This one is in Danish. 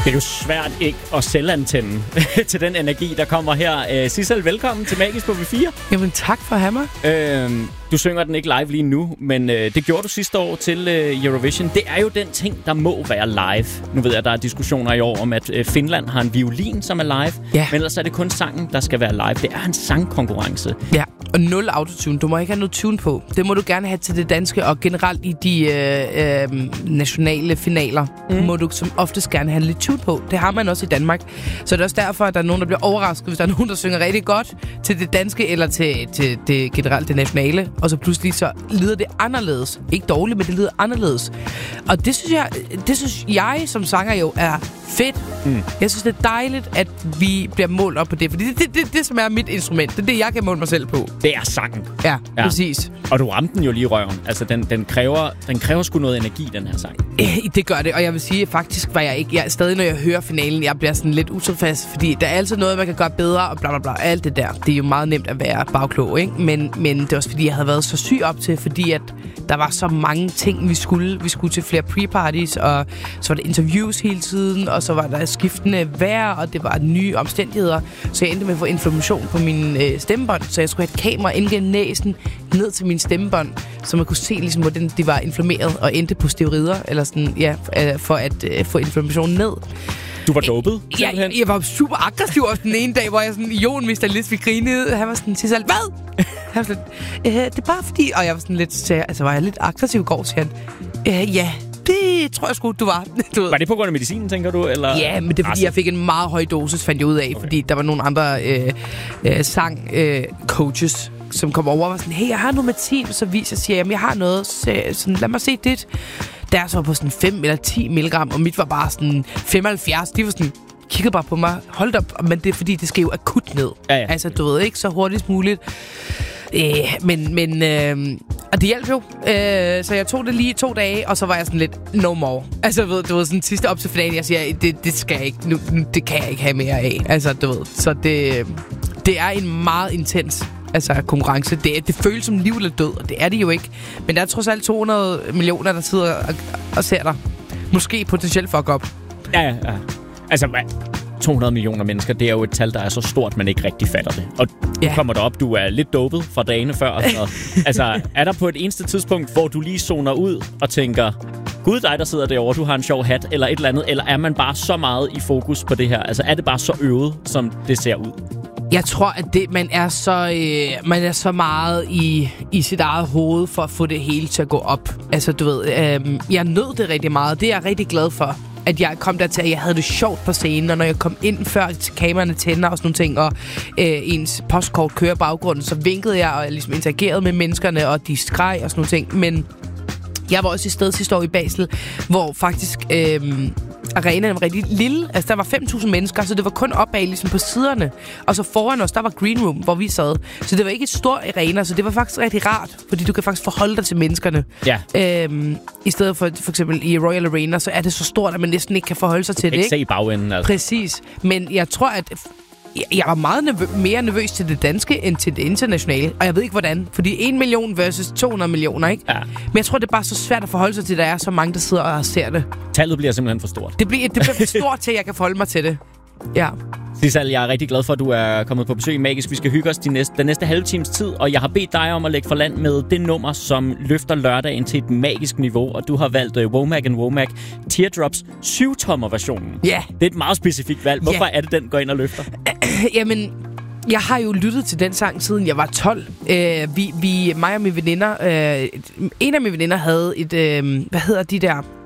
Det er jo svært ikke at selvantænde til den energi, der kommer her. Sissel, velkommen til Magisk på V4. Jamen tak for at have mig. Du synger den ikke live lige nu, men det gjorde du sidste år til Eurovision. Det er jo den ting, der må være live. Nu ved jeg, at der er diskussioner i år om, at Finland har en violin, som er live. Ja. Men ellers er det kun sangen, der skal være live. Det er en sangkonkurrence. Ja, og 0 autotune. Du må ikke have noget tune på. Det må du gerne have til det danske, og generelt i de nationale finaler må du som oftest gerne have lidt tune på. Det har man også i Danmark. Så det er også derfor, at der er nogen, der bliver overrasket, hvis der er nogen, der synger rigtig godt til det danske, eller til det generelt det nationale. Og så pludselig så lyder det anderledes. Ikke dårligt, men det lyder anderledes. Og det synes jeg som sanger jo er fedt. Jeg synes, det er dejligt, at vi bliver målt op på det. Fordi det som er mit instrument. Det er det, jeg kan måle mig selv på. Det er sangen. Ja, præcis. Og du ramte den jo lige i røven. Altså, den kræver sgu noget energi, den her sang. Det gør det, og jeg vil sige, faktisk var jeg ikke... stadig, når jeg hører finalen, jeg bliver sådan lidt utilfreds, fordi der er altid noget, man kan gøre bedre, og bla bla bla, alt det der. Det er jo meget nemt at være bagklog, ikke? Men det er også, fordi jeg havde været så syg op til, fordi at der var så mange ting, vi skulle. Vi skulle til flere pre-parties, og så var der interviews hele tiden, og så var der skiftende vejr, og det var nye omstændigheder. Så jeg endte med at få inflammation på min stemmebånd, så jeg skulle have et kamera ind gennem næsen, ned til min stemmebånd, så man kunne se, ligesom, hvordan det var inflammeret, og endte på steroider, eller sådan, ja, for at få inflammationen ned. Du var dopet? Ja, jeg var super aggressiv også den ene dag, hvor jeg sådan, Jon mister lidt, vi grinede. Han var sådan, Sissel, hvad? Han var sådan, det er bare fordi... Og jeg var sådan lidt, altså var jeg lidt aggressiv i går, siger han. Ja, det tror jeg sgu, du var. Var det på grund af medicinen, tænker du? Eller? Ja, men det er fordi, jeg fik en meget høj dosis, fandt jeg ud af. Okay. Fordi der var nogle andre sang-coaches, som kom over og var sådan, hey, jeg har noget medicin, så viser jeg, siger, jamen, jeg har noget, sådan, lad mig se dit. Der så var på sådan 5 eller 10 milligram, og mit var bare sådan 75. De var sådan, kiggede bare på mig, hold op, men det er fordi, det skal jo akut ned. Ja. Altså, du ved ikke, så hurtigst muligt. Og det hjalp jo. Så jeg tog det lige 2 dage, og så var jeg sådan lidt, no more. Altså, du ved sådan sidste op til finalen, jeg siger, det skal jeg ikke, nu, det kan jeg ikke have mere af. Altså, du ved, så det er en meget intens konkurrence. Det føles som liv eller død, og det er det jo ikke. Men der er trods alt 200 millioner, der sidder og ser dig. Måske potentielt fuck op. Ja. Altså, 200 millioner mennesker, det er jo et tal, der er så stort, man ikke rigtig fatter det. Og du kommer derop, du er lidt dopet fra dagene før. Så, altså, er der på et eneste tidspunkt, hvor du lige zoner ud og tænker, gud dig, der sidder derovre, du har en sjov hat, eller et eller andet, eller er man bare så meget i fokus på det her? Altså, er det bare så øvet, som det ser ud? Jeg tror, at man er så meget i sit eget hoved for at få det hele til at gå op. Altså, du ved, jeg nød det rigtig meget. Det er jeg rigtig glad for, at jeg kom dertil, at jeg havde det sjovt på scenen, og når jeg kom ind før kameraerne tænder og sådan nogle ting, og ens postkort kører baggrunden, så vinkede jeg og ligesom interagerede med menneskerne, og de skreg og sådan nogle ting. Men jeg var også i sted sidste år i Basel, hvor faktisk arenaen var rigtig lille. Altså, der var 5.000 mennesker, så det var kun opad ligesom på siderne. Og så foran os, der var green room, hvor vi sad. Så det var ikke et stort arena, så det var faktisk rigtig rart, fordi du kan faktisk forholde dig til menneskerne. Ja. I stedet for eksempel i Royal Arena, så er det så stort, at man næsten ikke kan forholde sig til det, ikke? Du kan ikke se bagenden, altså. Præcis. Men jeg tror, at jeg var meget mere nervøs til det danske, end til det internationale. Og jeg ved ikke, hvordan. Fordi 1 million versus 200 millioner, ikke? Ja. Men jeg tror, det er bare så svært at forholde sig til, at der er så mange, der sidder og ser det. Tallet bliver simpelthen for stort. Det bliver for stort til, at jeg kan forholde mig til det. Ja. Sissel, jeg er rigtig glad for, at du er kommet på besøg i Magisk. Vi skal hygge os den næste halve times tid, og jeg har bedt dig om at lægge for land med det nummer, som løfter lørdagen til et magisk niveau, og du har valgt Womack & Womack Teardrops 7-tommer-versionen. Ja. Yeah. Det er et meget specifikt valg. Hvorfor er det, den går ind og løfter? Jamen, jeg har jo lyttet til den sang, siden jeg var 12. Mig og mine veninder, en af mine veninder havde et, hvad hedder de der...